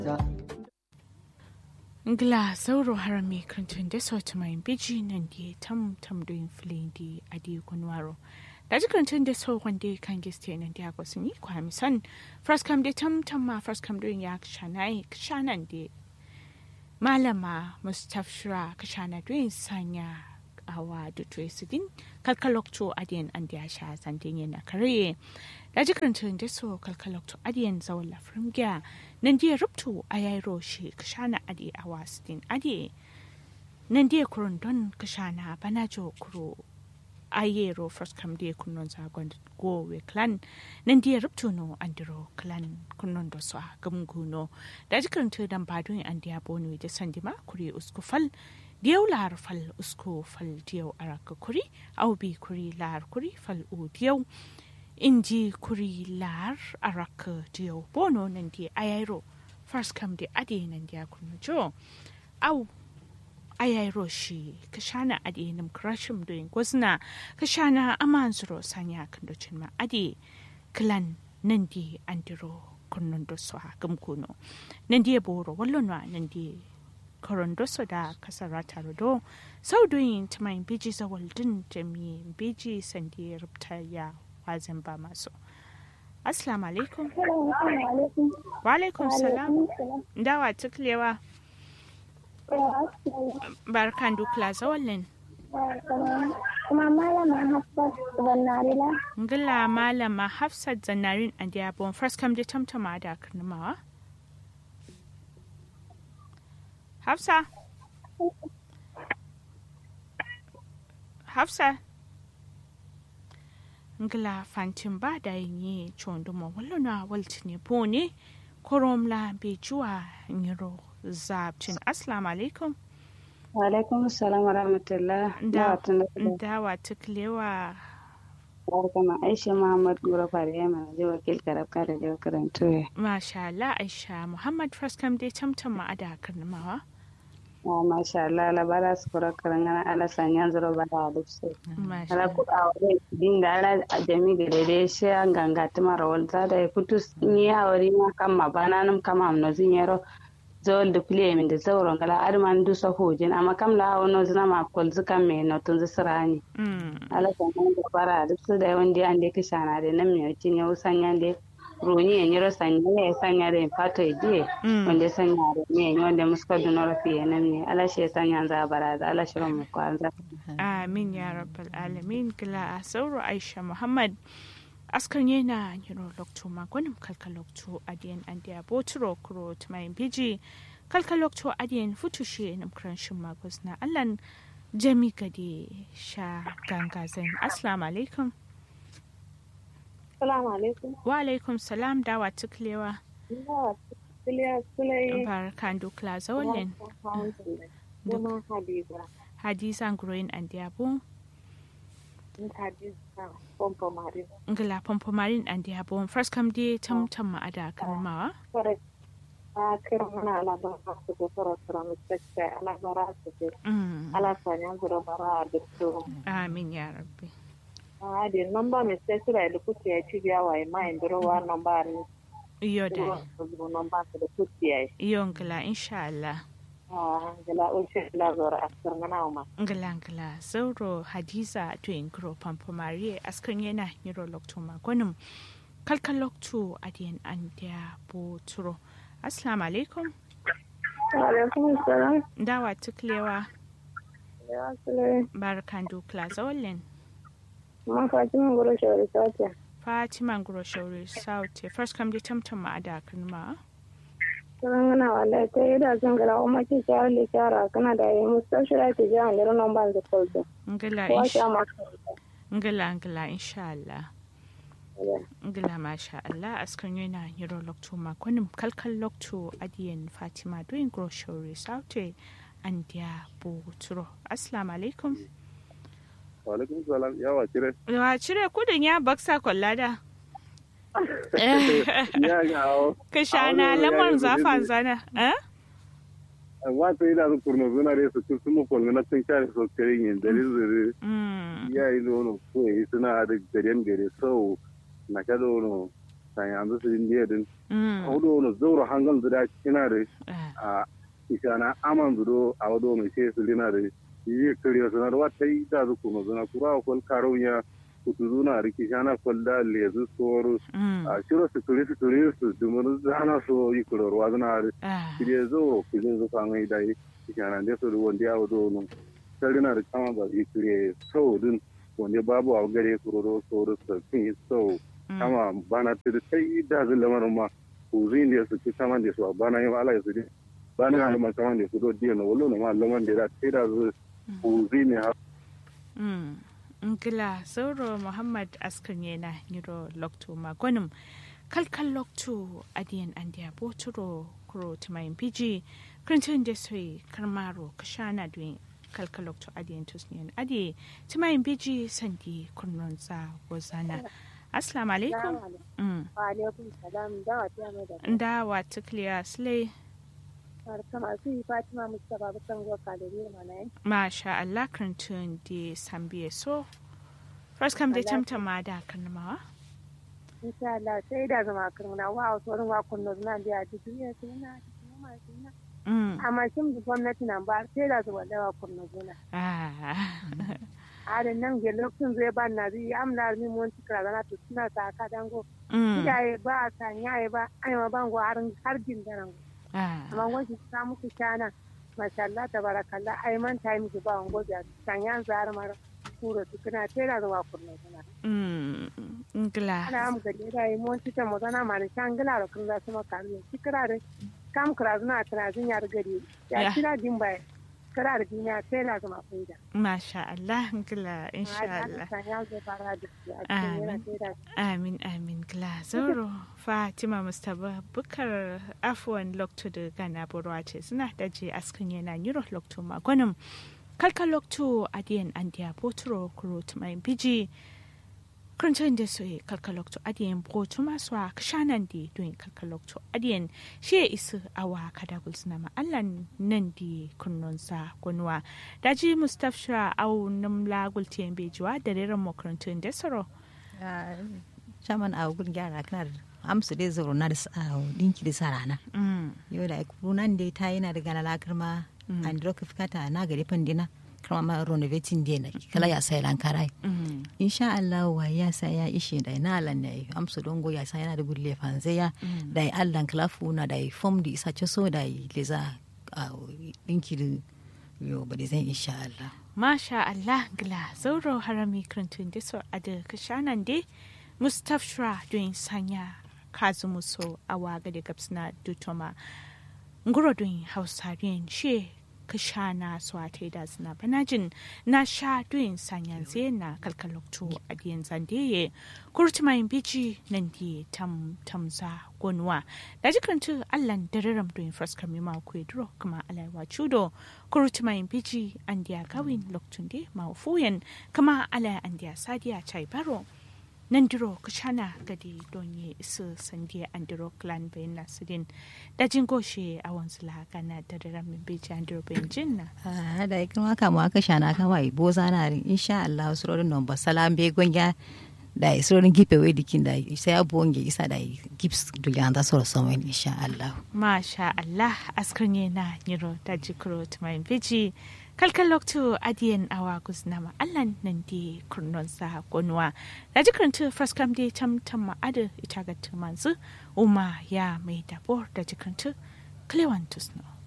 Ngla sauro harami krantun da sauti mai biji nan di tam doin filin di adi kunwaro. Da ji krantun da sau wanda kan giste nan di ako sun yi kwa misan. Fraskam da tam ma fraskam doin ya kshanan di. Malama Mustafshira kshana doin sanya awa da tuesidin kalkalokto adiyan an da sha santin yana kare. Da ji krantun da sau kalkalokto adiyan zawon lafrin gya. Nan dia ruptu ayai roshi kashana adi awastin adi. Nan dia kurun don kashana banajo kuru ayero first kam dia kunnon zagon go we clan. Nan dia ruptu no andiro clan kunnon do so gumguno. Da jikan tu dan badun an dia bonu da sandima kuri usku fal. Diyaw lar fal usku fal diyaw araka kuri au bi kuri lar kuri fal u diyaw. Inji kuri lar araka diyo bono nandi ayairo first come di adi nandi akunu jo au ayairo shi kashana adi nam krashim doing gwazna kashana amanzuro sanya kandocin ma adi klan nandi andiro kunnundo swa gumkuno nandi boro wallonwa nandi korondo da kasarata rodo sau doing tamayin biji zawaldin jami biji sandi rubta ya wazin ba masu. Assalamu alaikum. Wa alaikum salam. Dawa tuklewa. Barkan dukla zawallin. Kuma malama Hafsat Zannarila. Ngila malama Hafsat Zannarin a Diabon. First come da tamtama da karnamawa. Hafsa. Hafsa. Ngla fantin ba da yi chonduma wallona waltine pone koromla bejuwa nyiro zabtin. Assalamu alaikum. Wa alaikum assalam wa rahmatullah. Dawa tuklewa. Barkama Aisha Muhammad Gura Fariyama je wakil karabka da je karanto. Masha Allah Aisha Muhammad Fraskam dai tamtama ada karnamawa. Masha Allah labara su kura karangana ala sanyan zuro ba da dukse. Ala ku awre dinga ala ajami gele shi ganga tuma rawal za da kutus ni awri ma kamma bananum kama amno zinyero zol de play min de zawron kala arman du so hojin amma kam la wono zina ma kol zikam me no tun zisrani. Ala sanyan da bara dukse da wanda ande kishana de nan me cin yau sanyan de roni en yoro sanya ya sanya da fato ide wanda sanya da ne wanda muska dunora fiye nan ne Allah shi sanya za baraza Allah shi mu kwanza amin ya rabbal alamin kila sauro Aisha Muhammad askan yana yiro lokto magonim kalkalokto adiyan andiya boturo kuro tmai biji kalkalokto adiyan futushe nam kranshin magosna Allah jami gade sha ganga zain. Assalamu alaikum. Assalamu alaikum. Wa alaikum salam dawa tuklewa. Dawa tuklewa sulai. Barkan dukla zawalin. Duk Hadiza. Hadiza Nguroin and Diabo. Hadiza Pompomarin. Ngala Pompomarin and Diabo. First come day tam ada karmawa. Correct. Kirmana ala bara su ko soro mistake ala bara su. Ala sanya gura bara da. Amin ya rabbi. The number mistake I look at ya wa mind draw number iyo da number da kuciya iyo ngala insha Allah ngala insha Allah zora askar mana ma ngala sauro Hadiza to inkro pampo Marie askar yana niro lokto magonum kalkal lokto adiyan andiya bo turo. Assalamu alaikum. Wa alaikum assalam. Dawa tuklewa. Ya sule barkan dukla zawallen. Ma Fatima Guro Shauri Sauti. Fatima Guro Shauri Sauti. First come the tamtama ada kanma. Sarangana wallahi ta yi da zan gara umma ki shawali shara kana da yi mustashira ta ji an gara number da kolto. Ngala insha Allah. Ngala masha Allah askan yana yiro lokto makonim kalkal lokto adiyan Fatima doing Guro Shauri Sauti and dia buturo. Assalamu alaikum. Walaikum salam yawa cire. Yawa cire kudin ya baksa kwallada. Ya gawo. Ka shana lamar zafan zana. Wata ina su kurno zuna re su mu kolmi na tun kare so kare yin dare zure. Ya yi nono ko yi suna da garen gare so na ka dono sai yanzu su indiya din audo no zoro hangal da kina da a isana aman zudo a wado mai sai su lina da yi kariya sanar wata yi da zu kuma zuna kura ko karonya kutu zuna riki shana kwalla lezu soro a shiro su turi su dumur zana so yi kuro wazana kire zo kire zo kan yi dai isana da so wanda ya wado no sarina da kama ba yi kire so din wanda babu a gare kuro so da kin so kama bana ta sai da zu lamarin ma ku zin da su ci saman da su bana yi Allah ya su bana yi ma saman da su do diya no wallo ma laman da sai da zu ku zin ha Ngila Sauro Muhammad Askarne na Niro Lokto Magonum Kalkal Lokto Adiyan Andia Boturo Kuro Timayin Piji Krintin Deswe Karmaro Kashana doing Kalkal Lokto Adiyan Tusnian Adi Timayin Piji Sandi Kunronza Wazana Assalamu alaikum. Wa alaikum salam da wata da wata clear slay kama su yi Fatima Mustapha bakan go kalori mana Masha Allah Krintin di Sambiye so first come da tamtama da karnamawa insha Allah sai da zama karnamawa wa sauran wa kunno nan da duniya suna amma shin gwamnati nan ba sai da zuwa da kunno zuna a da nan ga lokacin zai ban na zai amna mi mun tikra na to suna ta ka dango iyaye ba sanya ba ai ma bango har jin daren amma wani ta muku kana masha Allah tabarakallah ai man time ki ba wango da sanya zar mara kuro tukuna tera da wakurna kana ngla ana am ga dai mun tita mo dana mara shangla ro kun da sama kan tikra da kam kra na trazin yar gari ya kira din bai kra da dinya tera da mafaida masha Allah ngla insha Allah amin amin gla zoro Fatima Mustapha Bukar afwan lokto da gana borwace suna daje askan yana nyuro lokto magonum kalka lokto adiyan andia botro kurut mai biji krantan da soye kalka lokto adiyan botu maswa kshanan di doin kalka lokto adiyan she isu awa kadagul suna ma allan nan di kunnonsa gonwa daji Mustafa au namla gultiyan bejuwa da reran makarantan da soro shaman a gun gyara kana amsu dai zaro na da dinki da sarana yau da kurunan dai ta yana daga na lakarma an droka fikata na gari pandina kama ma renovating dai na kala ya sai lankarai insha Allah wa ya sai ya ishe da na lan ne amsu dongo ya sai yana da gulle fanzaya da Allah klafu na da form di isa so da leza dinki da yo ba dai zan insha Allah masha Allah gla zauro harami krantun da so ada kashanan dai Mustafa doing sanya kazumuso awaga da gabsna dutoma nguro doing hausarian she kashana swate da zina banajin na sha doing sanya zena kalkaloktu adiyan zandeye kurtumayin biji nan di tamza gonwa da jikantu allan dararam doing first kamima kwedro kuma alaiwa chudo kurtumayin biji andiya gawin loktunde maufuyen kama alai andiya sadiya chai baro Nandiro Kashana Gadi Donye Isu Sandia Andiro Clan Ben Nasidin Dajin Goshe Awansla Gana Dadaram Beach Andiro Benjin. Da ikon haka mu aka shana kan wai boza na insha Allah surorin nan ba salam be gonya da surorin gipe wai dikin da sai abuwan ge isa da gips dulian da soro sama insha Allah. Masha Allah askarnye na niro dajikro tmain beji kalkal lokto adiyan awa guznama allan nan di kurnon sa gonwa da jikantu first come day tam adu ita ga tumanzu uma ya mai dabor da jikantu klewantus no